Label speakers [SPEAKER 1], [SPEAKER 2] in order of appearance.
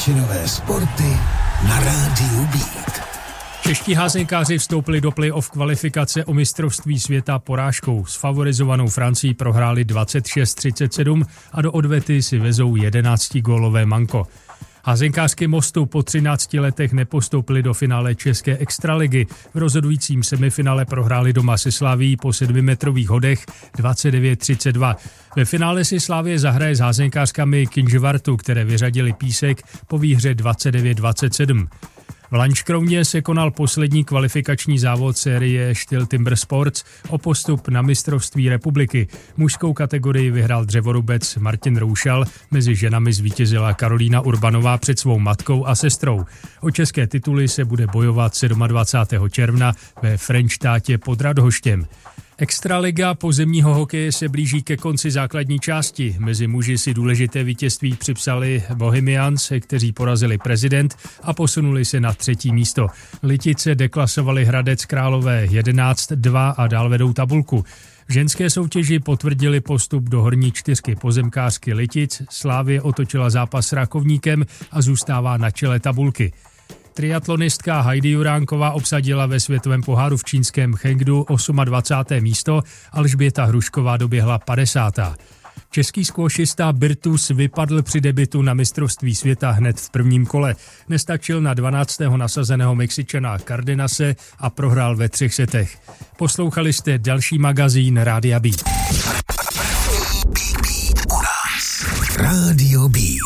[SPEAKER 1] Vysočinové sporty na rádiu Beat.
[SPEAKER 2] Čeští házenkáři vstoupili do play-off kvalifikace o mistrovství světa porážkou. S favorizovanou Francií prohráli 26-37 a do odvety si vezou 11-gólové manko. Házenkářky Mostu po 13 letech nepostoupili do finále České extraligy. V rozhodujícím semifinále prohráli doma se Slavií po 7metrových hodech 29-32. Ve finále si Slavie zahraje s házenkářkami Kinžvartu, které vyřadili Písek po výhře 29-27. V Lanškrovně se konal poslední kvalifikační závod série Styl Timber Sports o postup na mistrovství republiky. Mužskou kategorii vyhrál dřevorubec Martin Roušal, mezi ženami zvítězila Karolína Urbanová před svou matkou a sestrou. O české tituly se bude bojovat 27. června ve Frenštátě pod Radhoštěm. Extraliga pozemního hokeje se blíží ke konci základní části. Mezi muži si důležité vítězství připsali Bohemians, kteří porazili Prezident a posunuli se na 3. místo. Litice deklasovali Hradec Králové 11-2 a dál vedou tabulku. V ženské soutěži potvrdili postup do horní 4 pozemkářky Litic, Slavie otočila zápas s Rakovníkem a zůstává na čele tabulky. Triatlonistka Heidi Juránková obsadila ve světovém poháru v čínském Chengdu 28. místo, Alžběta Hrušková doběhla 50. Český skvošista Birtus vypadl při debutu na mistrovství světa hned v prvním kole. Nestačil na 12. nasazeného Mexičana Cardenase a prohrál ve 3 setech. Poslouchali jste další magazín Rádia Beat.
[SPEAKER 1] Rádio Beat.